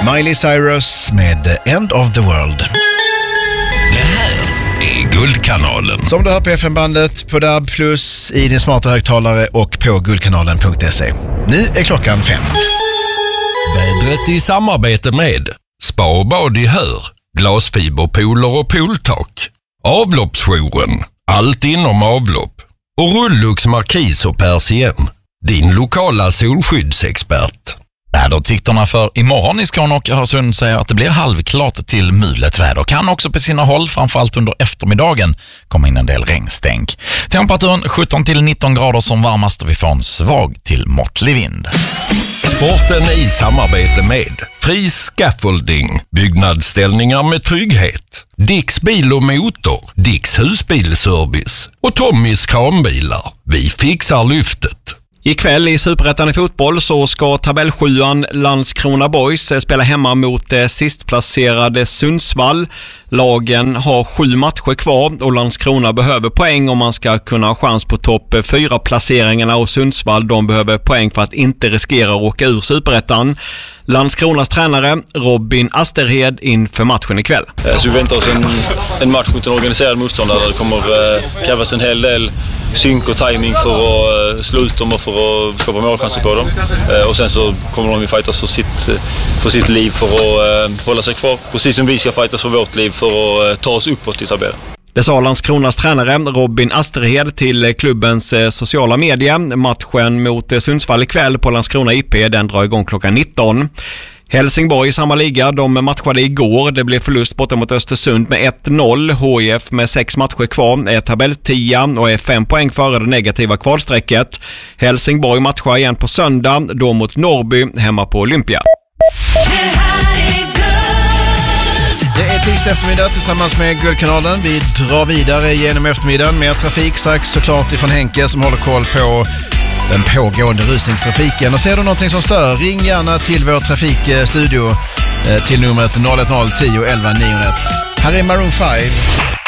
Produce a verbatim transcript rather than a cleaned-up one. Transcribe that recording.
Miley Cyrus med End of the World. Det här är Guldkanalen. Som du hör på F M-bandet, på D A B plus, i din smarta högtalare och på guldkanalen punkt se. Nu är klockan fem. Vädret i samarbete med Spa och bad i Hör, glasfiberpooler och pooltak, Avloppsjouren, allt inom avlopp och Rullux Markis och Persien, din lokala solskyddsexpert. Väderutsikterna för imorgon i Skåne och Öresund säger att det blir halvklart till mulet väder. Kan också på sina håll, framförallt under eftermiddagen, komma in en del regnstänk. Temperaturen sjutton till nitton grader som varmast och vi får en svag till måttlig vind. Sporten i samarbete med Fri Scaffolding, byggnadsställningar med trygghet, Dicks bil och motor, Dicks husbilservice och Tommys kranbilar. Vi fixar lyftet. Ikväll i Superettan i fotboll så ska tabellsjuan Landskrona Boys spela hemma mot sistplacerade Sundsvall. Lagen har sju matcher kvar och Landskrona behöver poäng om man ska kunna ha chans på topp fyra placeringarna, och Sundsvall de behöver poäng för att inte riskera att åka ur Superettan. Landskronas tränare Robin Asterhed inför matchen ikväll. Så vi väntar oss en, en match mot en organiserad motståndare där det kommer eh, krävas en hel del synk och timing för att eh, slå ut dem och för att skapa målchanser på dem. Eh, och sen så kommer de att fightas för sitt, för sitt liv för att eh, hålla sig kvar. Precis som vi ska fightas för vårt liv för att eh, ta oss uppåt i tabellen. Det sa Landskronas tränare Robin Asterhed till klubbens sociala medier. Matchen mot Sundsvall ikväll på Landskrona I P, den drar igång klockan nitton. Helsingborg i samma liga, de matchade igår. Det blev förlust borta mot Östersund med ett noll. H I F med sex matcher kvar är tabelltia och är fem poäng före det negativa kvalsträcket. Helsingborg matchar igen på söndag, då mot Norrby hemma på Olympia. Det är tisdag eftermiddag tillsammans med Guldkanalen. Vi drar vidare genom eftermiddagen med trafik strax såklart ifrån Henke som håller koll på den pågående rusningstrafiken. Och ser du någonting som stör, ring gärna till vår trafikstudio till numret noll ett noll tio elva niohundraett. Här är Maroon fem.